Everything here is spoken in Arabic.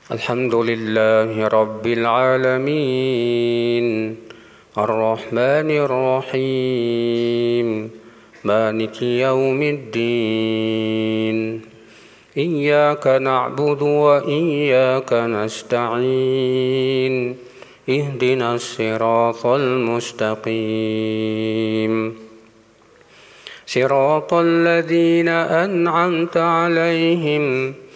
الحمد لله رب العالمين الرحمن الرحيم مالك يوم الدين إياك نعبد وإياك نستعين اهدنا الصراط المستقيم صراط الذين أنعمت عليهم